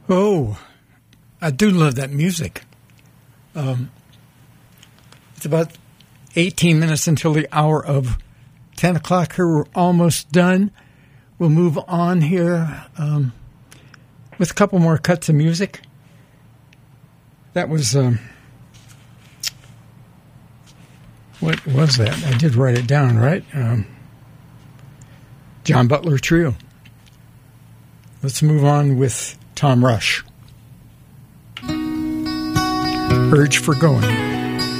Oh, I do love that music. It's about 18 minutes until the hour of 10 o'clock here. We're almost done. We'll move on here with a couple more cuts of music. That was, what was that? I did write it down, right? John Butler Trio. Let's move on with Tom Rush. Urge for Going.